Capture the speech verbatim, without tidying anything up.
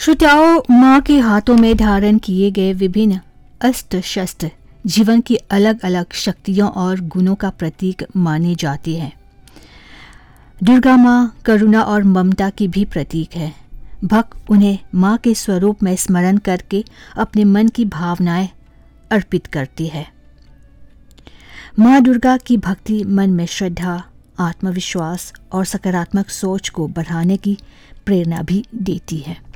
श्रोताओं, माँ के हाथों में धारण किए गए विभिन्न अस्त्र शस्त्र जीवन की अलग अलग शक्तियों और गुणों का प्रतीक माने जाते हैं। दुर्गा माँ करुणा और ममता की भी प्रतीक है। भक्त उन्हें माँ के स्वरूप में स्मरण करके अपने मन की भावनाएं अर्पित करते हैं। माँ दुर्गा की भक्ति मन में श्रद्धा, आत्मविश्वास और सकारात्मक सोच को बढ़ाने की प्रेरणा भी देती है।